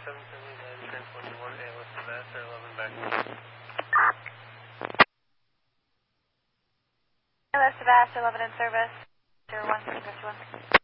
779, 1021, West Sebastian, 11 back. West Sebastian, 11 in service, 01, 51.